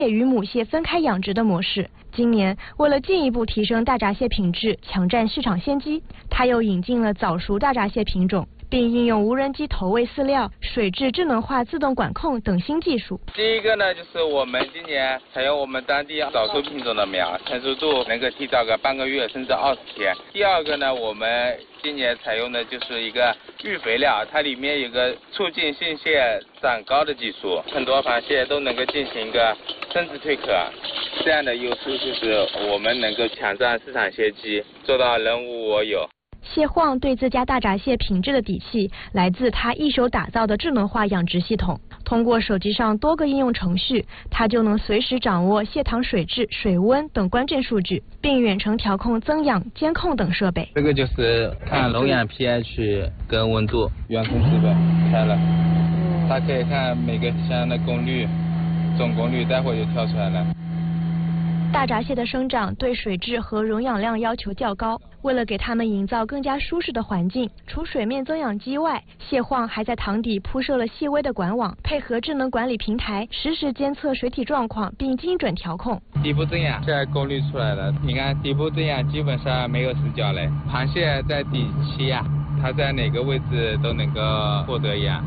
与母蟹分开养殖的模式。今年，为了进一步提升大闸蟹品质，抢占市场先机，它又引进了早熟大闸蟹品种，并应用无人机投喂饲料、水质智能化自动管控等新技术。 第一个呢，就是我们今年采用我们当地早熟品种的苗，成熟度能够提早个半个月甚至20天。第二个呢，我们今年采用的就是一个育肥料，它里面有个促进性蟹长高的技术，很多螃蟹都能够进行一个生殖蜕壳。这样的优势就是我们能够抢占市场先机，做到人无我有。 蟹晃对自家大闸蟹品质的底气来自他一手打造的智能化养殖系统。通过手机上多个应用程序，它就能随时掌握蟹塘水质、水温等关键数据，并远程调控增氧、监控等设备。 这个就是看笼养 pH 跟温度，遥控基本开了，它可以看每个箱的功率、总功率，待会就跳出来了。 大闸蟹的生长对水质和溶氧量要求较高，为了给它们营造更加舒适的环境，除水面增氧机外，蟹晃还在塘底铺设了细微的管网，配合智能管理平台，实时监测水体状况并精准调控。 底部增氧，现在功率出来了，你看底部增氧基本上没有死角嘞，螃蟹在底栖呀，它在哪个位置都能够获得氧。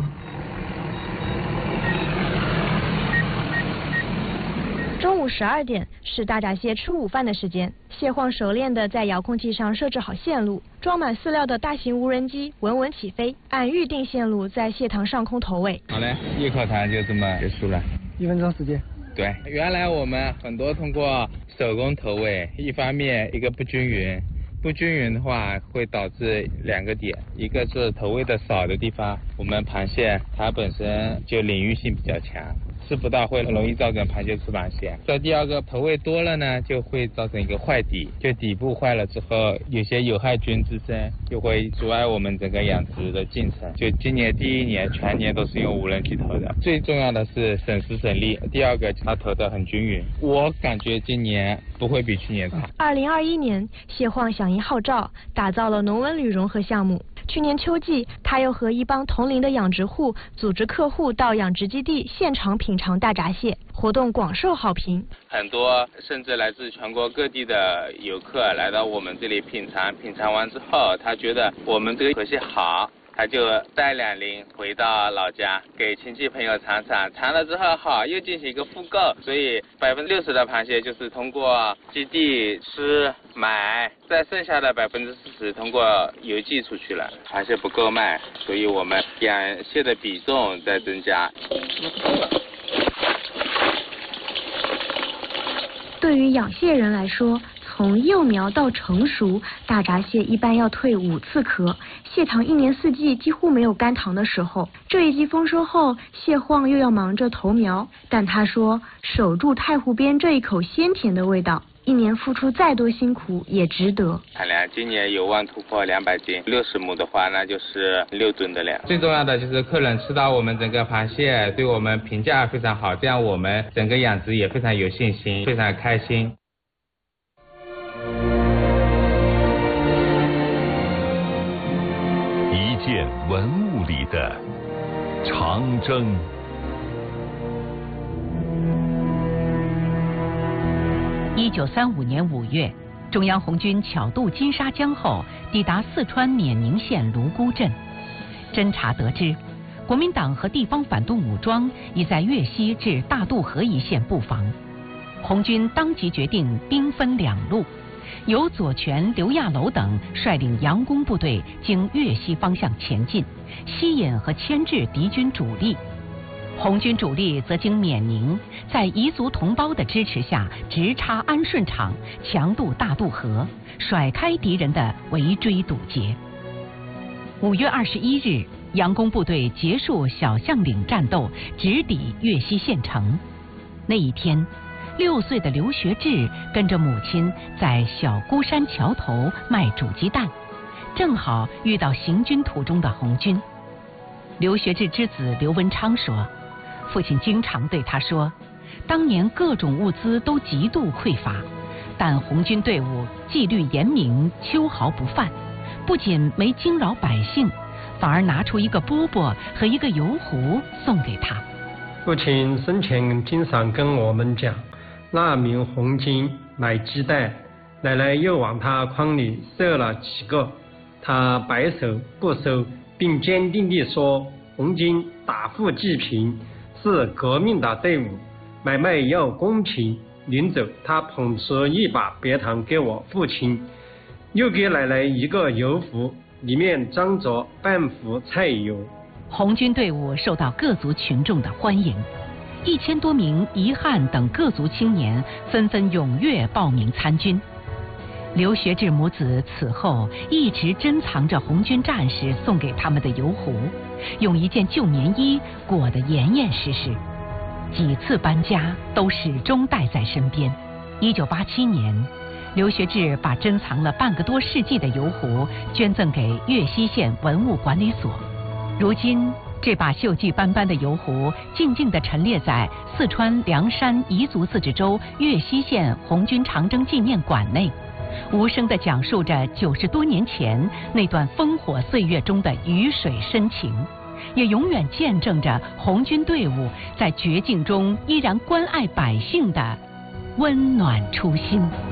中午12点是大闸蟹吃午饭的时间，蟹晃熟练地在遥控器上设置好线路，装满饲料的大型无人机稳稳起飞，按预定线路在蟹塘上空投喂。 好嘞，一口塘就这么结束了 ，1分钟时间。 对，原来我们很多通过手工投喂，一方面一个不均匀。不均匀的话会导致2个点，一个是投喂的少的地方，我们螃蟹它本身就领域性比较强，吃不到会容易造成螃蟹吃螃蟹。再第二个投喂多了呢，就会造成一个坏底，就底部坏了之后，有些有害菌滋生，就会阻碍我们整个养殖的进程。就今年第1年全年都是用无人机投的，最重要的是省时省力，第二个它投得很均匀。我感觉今年不会比去年差。 2021年，蟹晃响应号召，打造了农文旅融合项目。去年秋季，他又和一帮同龄的养殖户组织客户到养殖基地现场品尝大闸蟹，活动广受好评。 很多甚至来自全国各地的游客来到我们这里品尝，品尝完之后，他觉得我们这个河蟹好，他就带2龄回到老家给亲戚朋友尝尝，尝了之后好，又进行一个复购，所以60%的螃蟹就是通过基地吃买，再剩下的40%通过邮寄出去了。螃蟹不够卖，所以我们养蟹的比重在增加。 对于养蟹人来说，从幼苗到成熟，大闸蟹一般要蜕5次壳。蟹塘1年4季几乎没有干塘的时候，这一季丰收后，蟹晃又要忙着投苗。但他说，守住太湖边这一口鲜甜的味道，1年付出再多辛苦也值得。 产量今年有望突破200斤，60亩的话那就是6吨的量。最重要的就是客人吃到我们整个螃蟹，对我们评价非常好，这样我们整个养殖也非常有信心，非常开心。 一件文物里的长征。 1935年5月，中央红军巧渡金沙江后，抵达四川冕宁县卢沽镇。侦查得知，国民党和地方反动武装已在粤西至大渡河一线布防。红军当即决定兵分2路，由左权、刘亚楼等率领佯攻部队经粤西方向前进，吸引和牵制敌军主力。红军主力则经冕宁，在彝族同胞的支持下，直插安顺场，强渡大渡河，甩开敌人的围追堵截。5月21日，佯攻部队结束小象岭战斗，直抵粤西县城。那一天，6岁的刘学志跟着母亲在小孤山桥头卖煮鸡蛋，正好遇到行军途中的红军。刘学志之子刘文昌说，父亲经常对他说，当年各种物资都极度匮乏，但红军队伍纪律严明，秋毫不犯，不仅没惊扰百姓，反而拿出一个饽饽和一个油壶送给他。 父亲生前经常跟我们讲，那名红军买鸡蛋，奶奶又往他筐里射了几个，他摆手不收，并坚定地说，红军打富济贫，是革命的队伍，买卖要公平。临走，他捧出一把白糖给我父亲，又给奶奶一个油壶，里面装着半壶菜油。 红军队伍受到各族群众的欢迎，1000多名彝汉等各族青年纷纷踊跃报名参军。刘学志母子此后一直珍藏着红军战士送给他们的油壶，用一件旧棉衣裹得严严实实，几次搬家都始终带在身边。1987年，刘学志把珍藏了半个多世纪的油壶捐赠给岳西县文物管理所。如今，这把锈迹斑斑的油壶静静地陈列在四川凉山彝族自治州岳西县红军长征纪念馆内，无声地讲述着90多年前那段烽火岁月中的鱼水深情，也永远见证着红军队伍在绝境中依然关爱百姓的温暖初心。